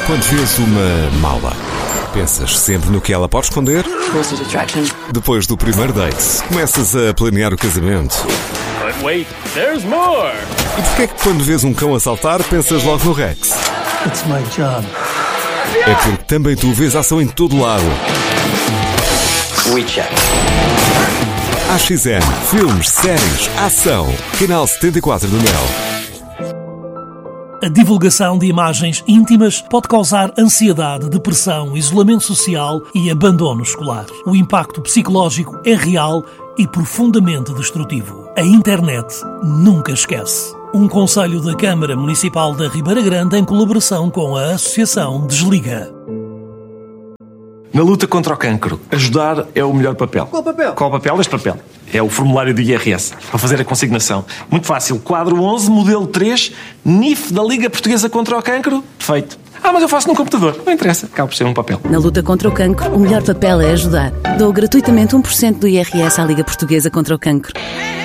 Quando vês uma mala, pensas sempre no que ela pode esconder? Depois do primeiro date, começas a planear o casamento. But wait, there's more! E porquê é que quando vês um cão a saltar, pensas logo no Rex? It's my job. É porque também tu vês ação em todo lado. WeChat. AXN, filmes, séries, ação. Canal 74 do Mel. A divulgação de imagens íntimas pode causar ansiedade, depressão, isolamento social e abandono escolar. O impacto psicológico é real e profundamente destrutivo. A internet nunca esquece. Um conselho da Câmara Municipal da Ribeira Grande em colaboração com a Associação Desliga. Na luta contra o cancro, ajudar é o melhor papel. Qual papel? Qual papel? Este papel. É o formulário do IRS, para fazer a consignação. Muito fácil. Quadro 11, modelo 3, NIF da Liga Portuguesa contra o Cancro. Feito. Mas eu faço num computador. Não interessa. Acaba por ser um papel. Na luta contra o cancro, o melhor papel é ajudar. Dou gratuitamente 1% do IRS à Liga Portuguesa contra o Cancro.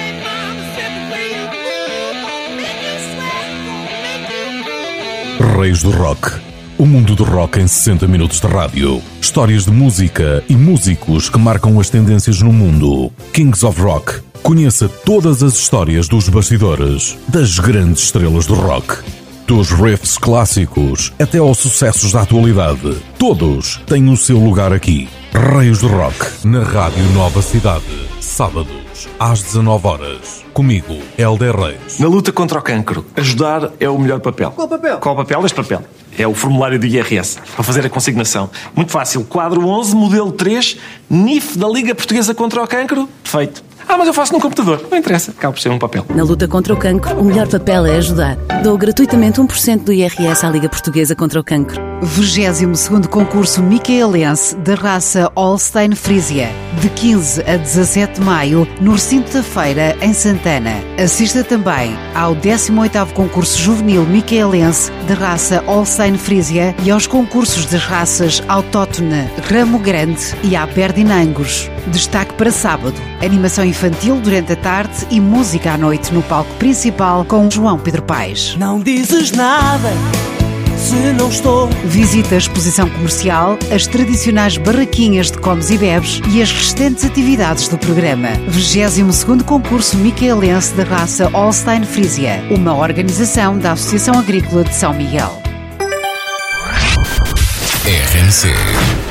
Reis do Rock. O mundo do rock em 60 minutos de rádio. Histórias de música e músicos que marcam as tendências no mundo. Kings of Rock. Conheça todas as histórias dos bastidores, das grandes estrelas do rock. Dos riffs clássicos até aos sucessos da atualidade. Todos têm o seu lugar aqui. Reis do Rock, na Rádio Nova Cidade. Sábados, às 19h. Comigo, Hélder Reis. Na luta contra o cancro, ajudar é o melhor papel. Qual papel? Qual papel? Este papel. É o formulário do IRS, para fazer a consignação. Muito fácil. Quadro 11, modelo 3, NIF da Liga Portuguesa contra o Cancro. Feito. Mas eu faço num computador. Não interessa. Acaba por ser um papel. Na luta contra o cancro, o melhor papel é ajudar. Dou gratuitamente 1% do IRS à Liga Portuguesa contra o Cancro. 22º concurso micaelense da raça Holstein Frisia, de 15 a 17 de maio, no recinto da feira, em Santana. Assista também ao 18º concurso juvenil micaelense da raça Holstein Frisia e aos concursos das raças autóctone Ramo Grande e Aberdeen Angus. Destaque para sábado, animação infantil durante a tarde e música à noite no palco principal com João Pedro Paes. Não dizes nada se não estou. Visita a exposição comercial, as tradicionais barraquinhas de comes e bebes e as restantes atividades do programa. 22º concurso micaelense da raça Holstein Frisia, uma organização da Associação Agrícola de São Miguel. RMC.